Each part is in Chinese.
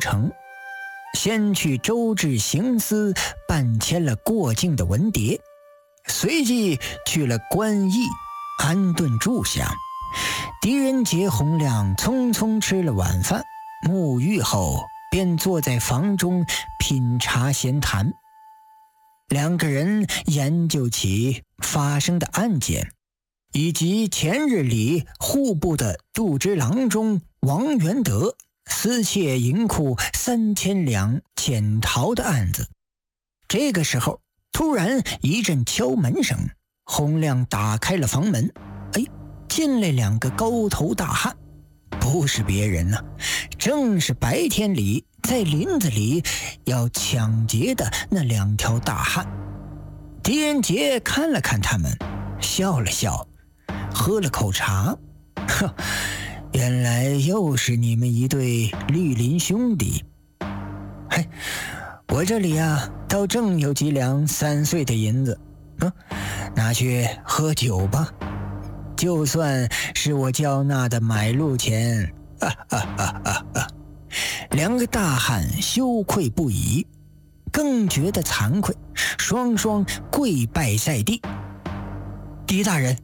城，先去周至行司办签了过境的文牒，随即去了官驿安顿住下。狄仁杰、洪亮匆匆吃了晚饭，沐浴后便坐在房中品茶闲谈。两个人研究起发生的案件，以及前日里户部的杜之郎中王元德私窃银库3000两潜逃的案子。这个时候突然一阵敲门声，洪亮打开了房门，进来两个高头大汉，不是别人啊，正是白天里在林子里要抢劫的那2条大汉。狄仁杰看了看他们，笑了笑，喝了口茶，原来又是你们一对绿林兄弟。我这里啊，倒正有几两3岁的银子，拿去喝酒吧，就算是我交纳的买路钱。两个大汉羞愧不已，更觉得惭愧，双双跪拜在地。狄大人，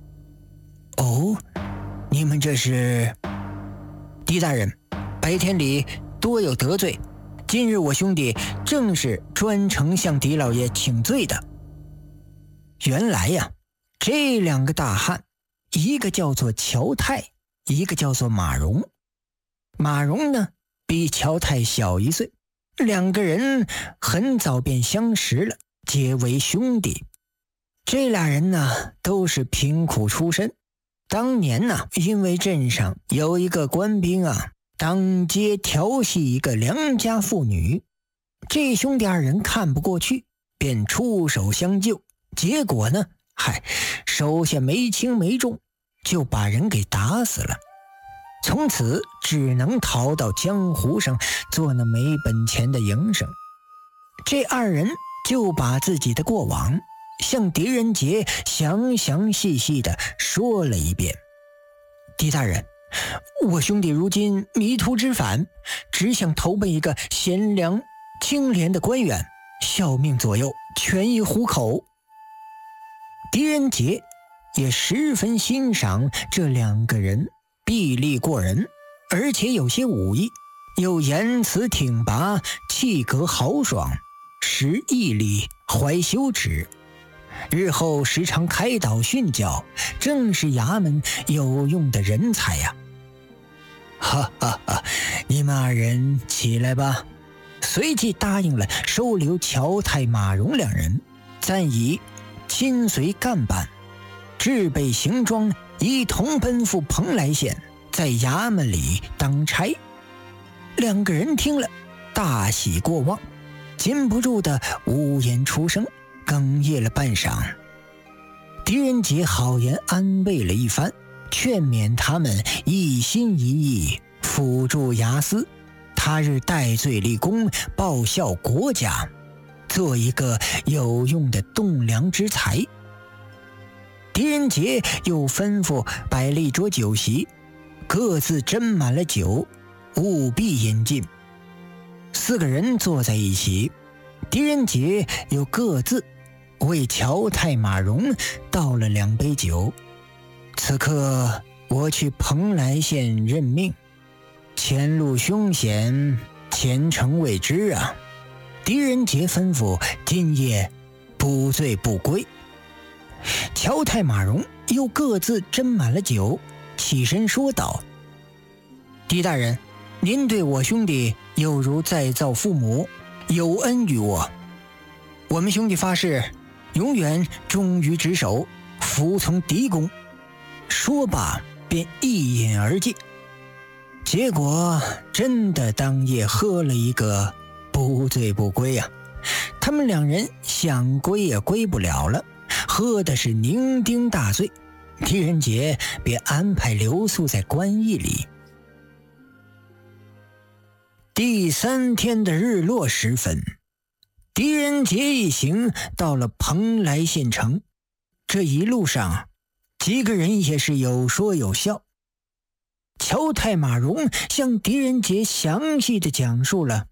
你们这是？狄大人，白天里多有得罪，今日我兄弟正是专程向狄老爷请罪的。原来呀，这2个大汉，一个叫做乔泰，一个叫做马荣。马荣呢，比乔泰小1岁，2个人很早便相识了，结为兄弟。这俩人呢，都是贫苦出身。当年呢，因为镇上有一个官兵啊，当街调戏一个良家妇女，这兄弟2人看不过去，便出手相救。结果呢，手下没轻没重，就把人给打死了。从此只能逃到江湖上做那没本钱的营生。这2人就把自己的过往向狄仁杰详详细细地说了一遍。狄大人，我兄弟如今迷途知返，只想投奔一个贤良清廉的官员，效命左右，全以糊口。狄仁杰也十分欣赏这2个人，臂力过人，而且有些武艺，又言辞挺拔，气格豪爽，识义理，怀羞耻，日后时常开导训教，正是衙门有用的人才呀。你们2人起来吧。随即答应了收留乔泰、马荣2人，暂以亲随干办，置备行装，一同奔赴蓬莱县，在衙门里当差。2个人听了大喜过望，禁不住的呜咽出声，哽咽了半晌。狄仁杰好言安慰了一番，劝勉他们一心一意辅助衙司，他日戴罪立功，报效国家，做一个有用的栋梁之才。狄仁杰又吩咐摆了一桌酒席，各自斟满了酒，务必饮尽。4个人坐在一起，狄仁杰又各自为乔泰、马荣倒了2杯酒。此刻我去蓬莱县任命，前路凶险，前程未知啊。狄仁杰吩咐今夜不醉不归。乔泰、马荣又各自斟满了酒，起身说道：狄大人，您对我兄弟有如再造父母，有恩于我。我们兄弟发誓永远忠于职守，服从狄公。说罢便一饮而尽。结果真的当夜喝了一个不醉不归啊。他们2人想归也归不了了，喝的是酩酊大醉。狄仁杰便安排留宿在官驿里。第3天的日落时分，狄仁杰一行到了蓬莱县城。这一路上几个人也是有说有笑。乔泰、马荣向狄仁杰详细地讲述了